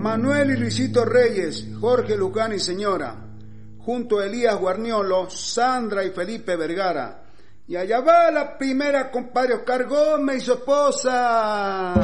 Manuel y Luisito Reyes, Jorge Luján y señora, junto a Elías Guarniolo, Sandra y Felipe Vergara. Y allá va la primera, compadre Oscar Gómez y su esposa.